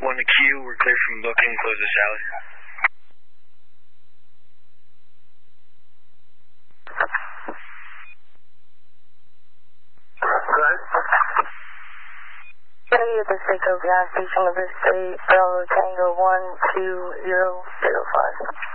1 to Q, we're clear from booking, close the Sally. Kennedy at the Seiko gas station, number 3, Bravo Tango 12005.